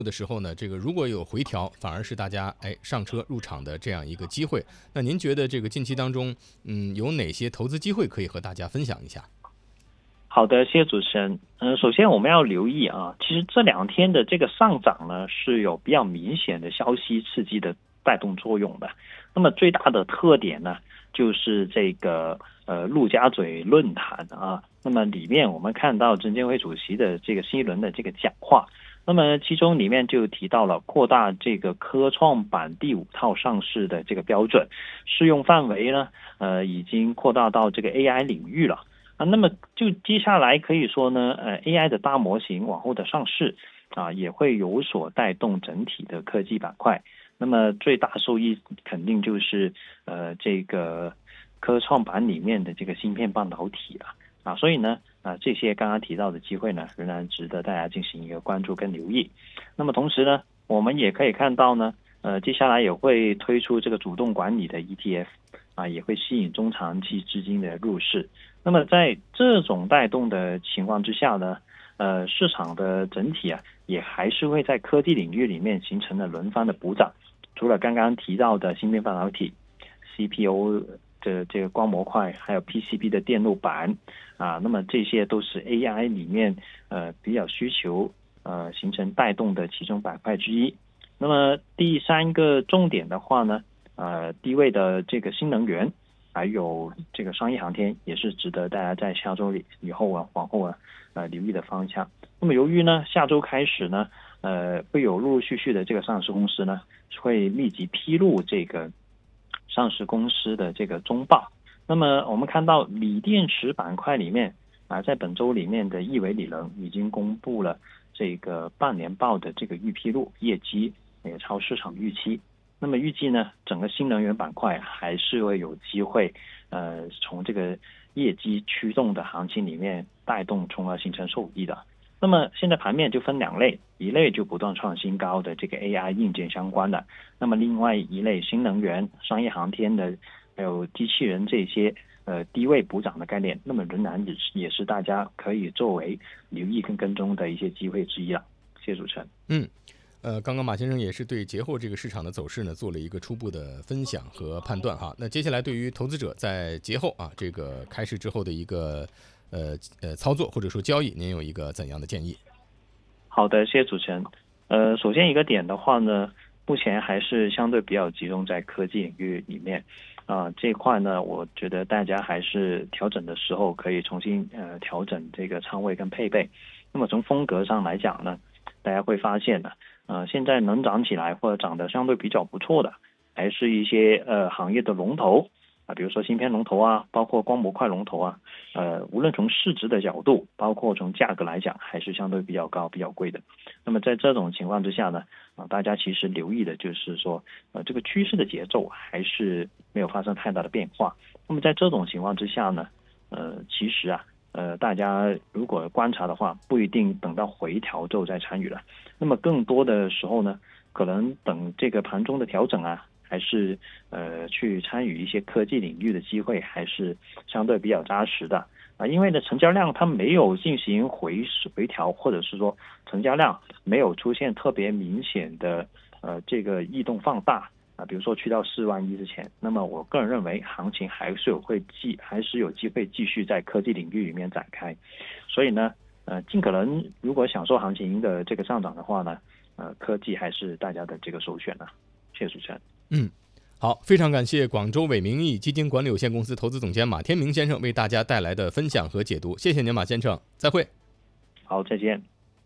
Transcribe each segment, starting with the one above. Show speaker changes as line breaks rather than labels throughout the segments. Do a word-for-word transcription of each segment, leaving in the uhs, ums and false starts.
的时候呢，这个如果有回调，反而是大家哎上车入场的这样一个机会。那您觉得这个近期当中，嗯，有哪些投资机会可以和大家分享一下？
好的，谢谢主持人。嗯、呃，首先我们要留意啊，其实这两天的这个上涨呢，是有比较明显的消息刺激的带动作用的。那么最大的特点呢，就是这个呃陆家嘴论坛啊，那么里面我们看到证监会主席的这个新一轮的这个讲话。那么其中里面就提到了扩大这个科创板第五套上市的这个标准，适用范围呢，呃，已经扩大到这个 A I 领域了。啊，那么就接下来可以说呢，呃 ，A I 的大模型往后的上市啊，也会有所带动整体的科技板块。那么最大受益肯定就是呃这个科创板里面的这个芯片半导体了啊，所以呢啊这些刚刚提到的机会呢，仍然值得大家进行一个关注跟留意。那么同时呢，我们也可以看到呢，呃接下来也会推出这个主动管理的 E T F 啊，也会吸引中长期资金的入市。那么在这种带动的情况之下呢，呃，市场的整体啊，也还是会在科技领域里面形成了轮番的补涨。除了刚刚提到的芯片半导体、C P U 的这个光模块，还有 P C B 的电路板啊，那么这些都是 A I 里面呃比较需求呃形成带动的其中板块之一。那么第三个重点的话呢，呃，低位的这个新能源。还有这个商业航天也是值得大家在下周里以后啊往后啊呃留意的方向。那么由于呢下周开始呢呃会有陆陆续续的这个上市公司呢会立即披露这个上市公司的这个中报。那么我们看到锂电池板块里面啊，在本周里面的亿维锂能已经公布了这个半年报的这个预披露，业绩也超市场预期。那么预计呢，整个新能源板块还是会有机会，呃，从这个业绩驱动的行情里面带动，从而形成受益的。那么现在盘面就分两类，一类就不断创新高的这个 A I 硬件相关的，那么另外一类新能源、商业航天的，还有机器人这些呃低位补涨的概念，那么仍然也是也是大家可以作为留意跟跟踪的一些机会之一了。谢谢主持人。
嗯。呃，刚刚马先生也是对节后这个市场的走势呢做了一个初步的分享和判断哈。那接下来对于投资者在节后啊这个开市之后的一个呃呃操作或者说交易，您有一个怎样的建议？
好的，谢谢主持人。呃，首先一个点的话呢，目前还是相对比较集中在科技领域里面啊、呃、这一块呢，我觉得大家还是调整的时候可以重新呃调整这个仓位跟配备。那么从风格上来讲呢，大家会发现呢。呃，现在能涨起来或者涨得相对比较不错的，还是一些呃行业的龙头啊，比如说芯片龙头啊，包括光模块龙头啊，呃，无论从市值的角度，包括从价格来讲，还是相对比较高、比较贵的。那么在这种情况之下呢，啊，大家其实留意的就是说，呃，这个趋势的节奏还是没有发生太大的变化。那么在这种情况之下呢，呃，其实啊。呃，大家如果观察的话，不一定等到回调之后再参与了。那么更多的时候呢，可能等这个盘中的调整啊，还是呃去参与一些科技领域的机会，还是相对比较扎实的啊。因为呢，成交量它没有进行回回调，或者是说成交量没有出现特别明显的呃这个异动放大。啊，比如说去到四万一之前，那么我个人认为行情还是有会继还是有机会继续在科技领域里面展开，所以呢，呃，尽可能如果享受行情的这个上涨的话呢，呃，科技还是大家的这个首选呢。谢谢主持人。
嗯，好，非常感谢广州伟明义基金管理有限公司投资总监马天明先生为大家带来的分享和解读，谢谢您，马先生，再会。
好，再见。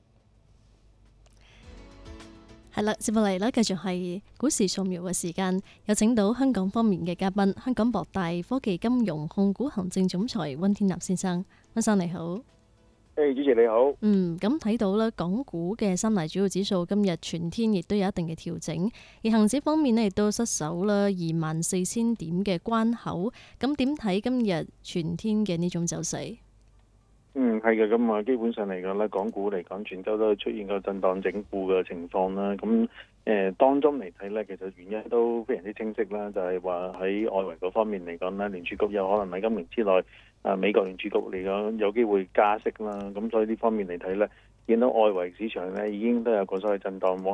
係啦，接落嚟咧，繼續係股市掃描嘅時間，有請到香港方面嘅嘉賓，香港博大科技金融控股行政總裁温天納先生。温生你好。
誒，主持你好。
嗯，咁睇到咧，港股嘅三大主要指數今日全天亦都有一定嘅調整，而恒指方面咧亦都失守啦二萬四千點嘅關口。咁點睇今日全天嘅呢種走勢？
嗯，係嘅，咁啊，基本上嚟講咧，港股嚟講，全周都出現個震盪整固嘅情況啦。咁誒、呃、當中嚟睇咧，其實原因都非常之清晰啦，就係話喺外圍嗰方面嚟講咧，聯儲局有可能喺今年之內，啊美國聯儲局嚟講有機會加息啦。咁所以呢方面嚟睇咧， 見到外圍市場咧已經都有個所謂震盪往